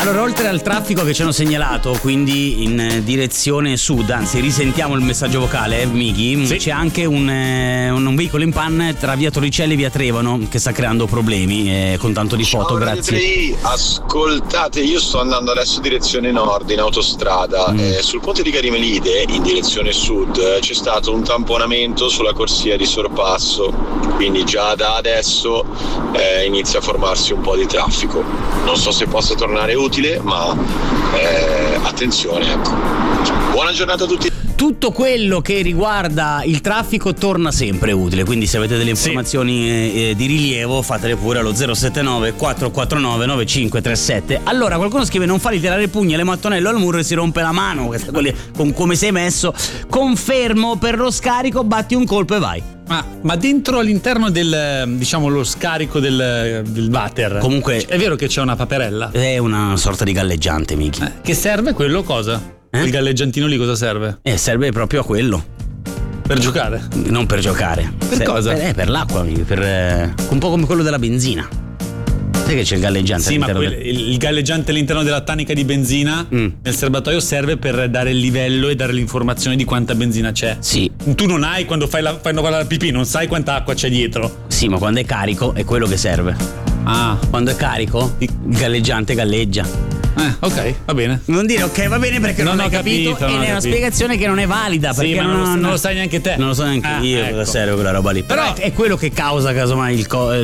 Allora, oltre al traffico che ci hanno segnalato, quindi in direzione sud, anzi risentiamo il messaggio vocale, Miki, sì. C'è anche un veicolo in panne tra via Torricelli e via Trevano che sta creando problemi, con tanto di foto, grazie. Ascoltate, io sto andando adesso direzione nord in autostrada, sul ponte di Carimelide in direzione sud c'è stato un tamponamento sulla corsia di sorpasso, quindi già da adesso inizia a formarsi un po' di traffico. Non so se possa tornare utile, ma attenzione, ecco. Buona giornata a tutti. Tutto quello che riguarda il traffico torna sempre utile, quindi se avete delle informazioni di rilievo fatele pure allo 079 449 9537. Allora qualcuno scrive: non fargli tirare pugni alle mattonello al muro e si rompe la mano, con come sei messo. Confermo, per lo scarico batti un colpo e vai. Ma dentro all'interno del, diciamo, lo scarico del water, comunque è vero che c'è una paperella? È una sorta di galleggiante, Miki. Che serve quello cosa? Il galleggiantino lì cosa serve? Serve proprio a quello. Per giocare? Non per giocare. Per cosa? Per l'acqua, Miki, un po' come quello della benzina. Sai che c'è il galleggiante? Sì, ma il galleggiante all'interno della tanica di benzina nel serbatoio serve per dare il livello e dare l'informazione di quanta benzina c'è. Sì. Tu non hai, quando fai la pipì, non sai quanta acqua c'è dietro. Sì, ma quando è carico è quello che serve. Quando è carico, il galleggiante galleggia. Ok, va bene. Non dire ok, va bene, perché non hai capito ed è una spiegazione che non è valida, perché non lo sai neanche te. Non lo so neanche io cosa serve quella roba lì. Però è quello che causa casomai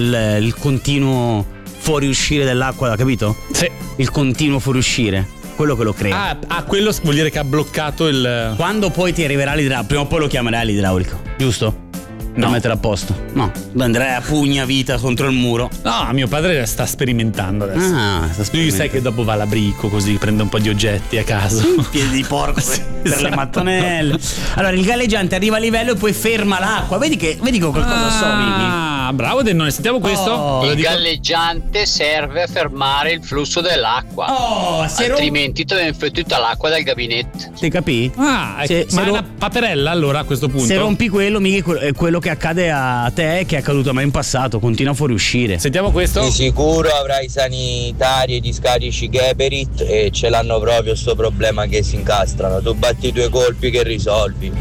il continuo fuoriuscire dell'acqua, capito? Sì. Il continuo fuoriuscire, quello che lo crea. Quello vuol dire che ha bloccato il... Quando poi ti arriverà l'idraulico, prima o poi lo chiamerai l'idraulico, giusto? Per mettere a posto. No, andrai a pugna vita contro il muro. No, mio padre sta sperimentando adesso. Lui sai che dopo va alla brico, così prende un po' di oggetti a caso. Piedi di porco per le mattonelle. Allora il galleggiante arriva a livello e poi ferma l'acqua. Vedi che qualcosa so, Miki. Bravo Dennone, sentiamo questo. Il galleggiante serve a fermare il flusso dell'acqua. Altrimenti ti infetti tutta l'acqua dal gabinetto. Ti capì? Ma è una paperella allora a questo punto. Se rompi quello, Miki, è quello che accade a te, che è accaduto a me in passato, continua a fuoriuscire. Sentiamo questo. Di sicuro avrai sanitari e discarici Geberit e ce l'hanno proprio sto problema che si incastrano. Tu batti 2 colpi che risolvi.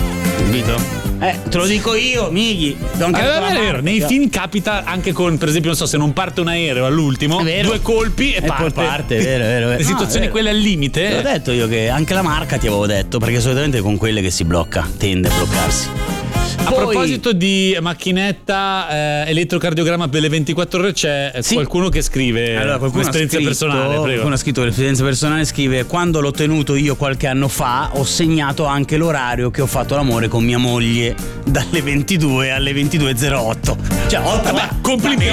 Capito? Te lo dico io, Miki. È vero, nei film capita anche con, per esempio, non so, se non parte un aereo all'ultimo, 2 colpi e poi parte, vero. Le situazioni quelle al limite. Te l'ho detto io che anche la marca ti avevo detto, perché solitamente con quelle che si blocca, tende a bloccarsi. A proposito di macchinetta, elettrocardiogramma per le 24 ore, c'è qualcuno che scrive un'esperienza personale. Qualcuno ha scritto l'esperienza personale, scrive: quando l'ho tenuto io qualche anno fa ho segnato anche l'orario che ho fatto l'amore con mia moglie dalle 22 alle 22.08. Cioè, complimenti.